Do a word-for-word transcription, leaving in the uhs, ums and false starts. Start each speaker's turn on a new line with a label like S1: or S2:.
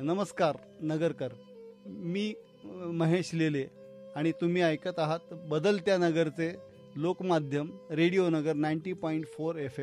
S1: नमस्कार नगरकर, मी महेश लेले आणि तुम्ही ऐकत आहात बदलत्या नगरचे लोकमाध्यम रेडिओ नगर नाईंटी पॉईंट फोर एफ